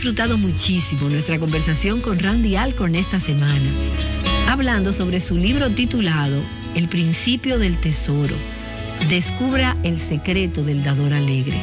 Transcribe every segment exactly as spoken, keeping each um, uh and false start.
disfrutado muchísimo nuestra conversación con Randy Alcorn esta semana, hablando sobre su libro titulado El principio del tesoro. Descubra el secreto del dador alegre.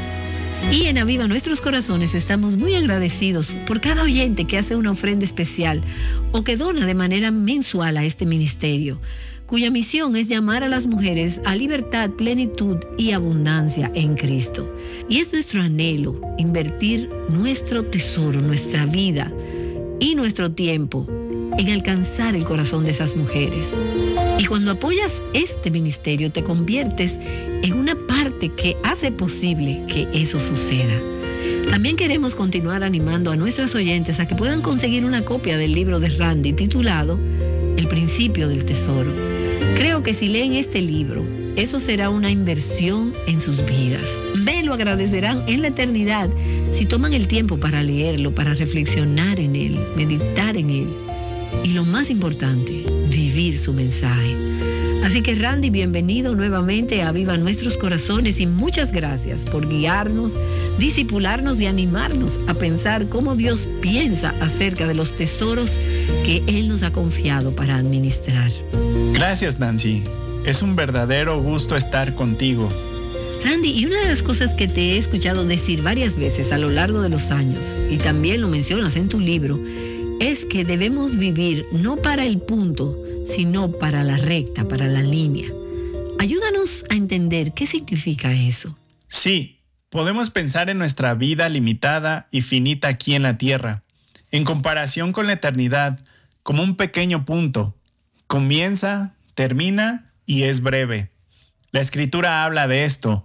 Y en Aviva Nuestros Corazones estamos muy agradecidos por cada oyente que hace una ofrenda especial o que dona de manera mensual a este ministerio, cuya misión es llamar a las mujeres a libertad, plenitud y abundancia en Cristo. Y es nuestro anhelo invertir nuestro tesoro, nuestra vida y nuestro tiempo en alcanzar el corazón de esas mujeres. Y cuando apoyas este ministerio, te conviertes en una parte que hace posible que eso suceda. También queremos continuar animando a nuestras oyentes a que puedan conseguir una copia del libro de Randy titulado El principio del tesoro. Creo que si leen este libro, eso será una inversión en sus vidas. Ve, lo agradecerán en la eternidad si toman el tiempo para leerlo, para reflexionar en él, meditar en él. Y lo más importante, vivir su mensaje. Así que Randy, bienvenido nuevamente a Aviva Nuestros Corazones y muchas gracias por guiarnos, discipularnos y animarnos a pensar cómo Dios piensa acerca de los tesoros que Él nos ha confiado para administrar. Gracias, Nancy. Es un verdadero gusto estar contigo. Randy, y una de las cosas que te he escuchado decir varias veces a lo largo de los años, y también lo mencionas en tu libro, es que debemos vivir no para el punto, sino para la recta, para la línea. Ayúdanos a entender qué significa eso. Sí, podemos pensar en nuestra vida limitada y finita aquí en la tierra, en comparación con la eternidad, como un pequeño punto. Comienza, termina y es breve. La Escritura habla de esto.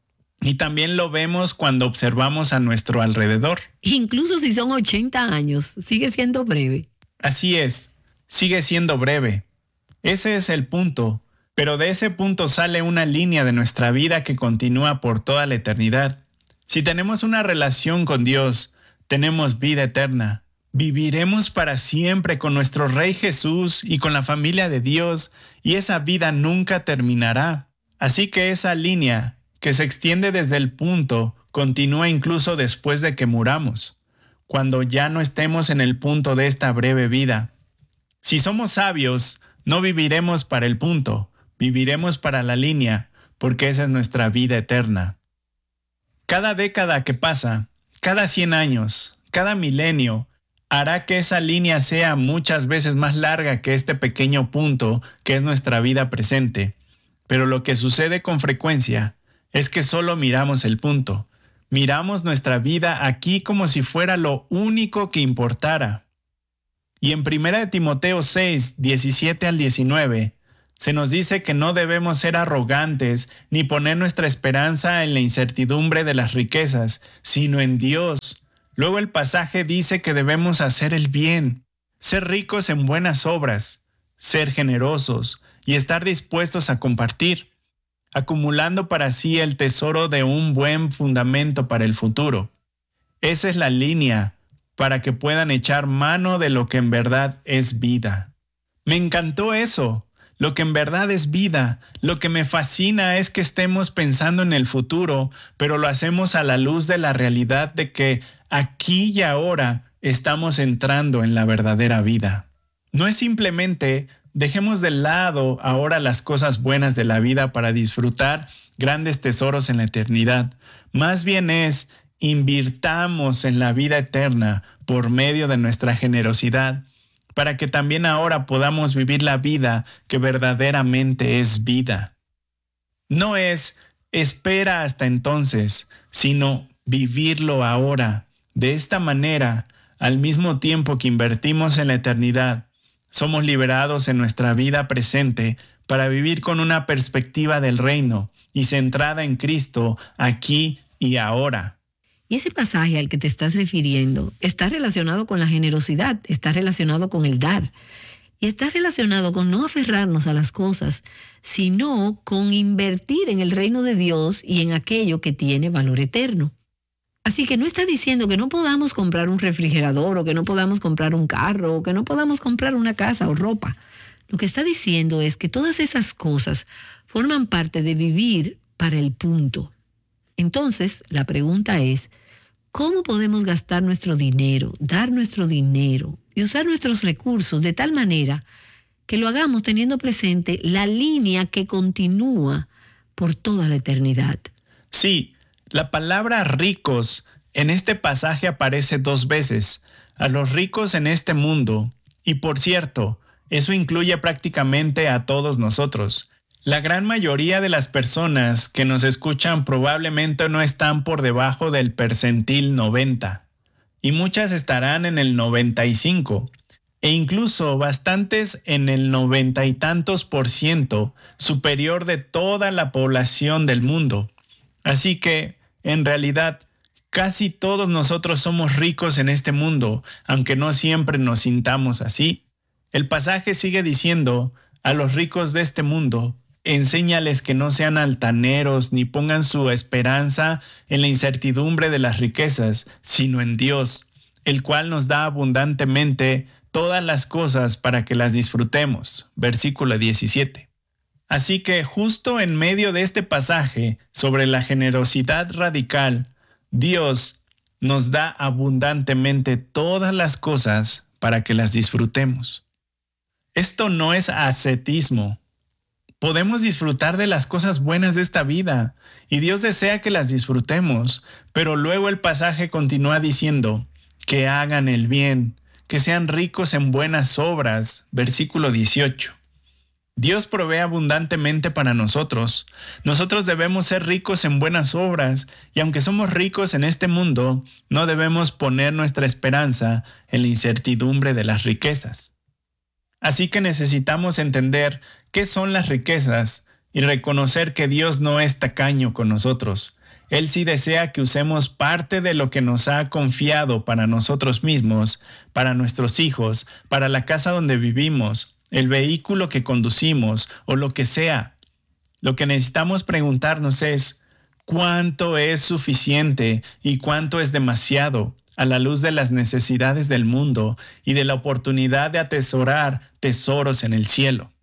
Y también lo vemos cuando observamos a nuestro alrededor. Incluso si son ochenta años, sigue siendo breve. Así es, sigue siendo breve. Ese es el punto, pero de ese punto sale una línea de nuestra vida que continúa por toda la eternidad. Si tenemos una relación con Dios, tenemos vida eterna. Viviremos para siempre con nuestro Rey Jesús y con la familia de Dios, y esa vida nunca terminará. Así que esa línea que se extiende desde el punto, continúa incluso después de que muramos, cuando ya no estemos en el punto de esta breve vida. Si somos sabios, no viviremos para el punto, viviremos para la línea, porque esa es nuestra vida eterna. Cada década que pasa, cada cien años, cada milenio, hará que esa línea sea muchas veces más larga que este pequeño punto que es nuestra vida presente. Pero lo que sucede con frecuencia es que solo miramos el punto. Miramos nuestra vida aquí como si fuera lo único que importara. Y en primera de Timoteo seis, diecisiete al diecinueve, se nos dice que no debemos ser arrogantes ni poner nuestra esperanza en la incertidumbre de las riquezas, sino en Dios. Luego el pasaje dice que debemos hacer el bien, ser ricos en buenas obras, ser generosos y estar dispuestos a compartir, acumulando para sí el tesoro de un buen fundamento para el futuro. Esa es la línea para que puedan echar mano de lo que en verdad es vida. Me encantó eso, lo que en verdad es vida. Lo que me fascina es que estemos pensando en el futuro, pero lo hacemos a la luz de la realidad de que aquí y ahora estamos entrando en la verdadera vida. No es simplemente dejemos de lado ahora las cosas buenas de la vida para disfrutar grandes tesoros en la eternidad. Más bien es invirtamos en la vida eterna por medio de nuestra generosidad, para que también ahora podamos vivir la vida que verdaderamente es vida. No es espera hasta entonces, sino vivirlo ahora. De esta manera, al mismo tiempo que invertimos en la eternidad, somos liberados en nuestra vida presente para vivir con una perspectiva del reino y centrada en Cristo aquí y ahora. Y ese pasaje al que te estás refiriendo está relacionado con la generosidad, está relacionado con el dar. Y está relacionado con no aferrarnos a las cosas, sino con invertir en el reino de Dios y en aquello que tiene valor eterno. Así que no está diciendo que no podamos comprar un refrigerador o que no podamos comprar un carro o que no podamos comprar una casa o ropa. Lo que está diciendo es que todas esas cosas forman parte de vivir para el punto. Entonces, la pregunta es, ¿Cómo podemos gastar nuestro dinero, dar nuestro dinero y usar nuestros recursos de tal manera que lo hagamos teniendo presente la línea que continúa por toda la eternidad? Sí, la palabra ricos en este pasaje aparece dos veces. A los ricos en este mundo. Y por cierto, eso incluye prácticamente a todos nosotros. La gran mayoría de las personas que nos escuchan probablemente no están por debajo del percentil noventa. Y muchas estarán en el noventa y cinco. E incluso bastantes en el noventa y tantos por ciento superior de toda la población del mundo. Así que, en realidad, casi todos nosotros somos ricos en este mundo, aunque no siempre nos sintamos así. El pasaje sigue diciendo, a los ricos de este mundo, enséñales que no sean altaneros ni pongan su esperanza en la incertidumbre de las riquezas, sino en Dios, el cual nos da abundantemente todas las cosas para que las disfrutemos. Versículo diecisiete. Así que justo en medio de este pasaje sobre la generosidad radical, Dios nos da abundantemente todas las cosas para que las disfrutemos. Esto no es ascetismo. Podemos disfrutar de las cosas buenas de esta vida y Dios desea que las disfrutemos, pero luego el pasaje continúa diciendo que hagan el bien, que sean ricos en buenas obras. Versículo dieciocho. Dios provee abundantemente para nosotros. Nosotros debemos ser ricos en buenas obras y aunque somos ricos en este mundo, no debemos poner nuestra esperanza en la incertidumbre de las riquezas. Así que necesitamos entender qué son las riquezas y reconocer que Dios no es tacaño con nosotros. Él sí desea que usemos parte de lo que nos ha confiado para nosotros mismos, para nuestros hijos, para la casa donde vivimos, el vehículo que conducimos o lo que sea. Lo que necesitamos preguntarnos es, ¿cuánto es suficiente y cuánto es demasiado a la luz de las necesidades del mundo y de la oportunidad de atesorar tesoros en el cielo?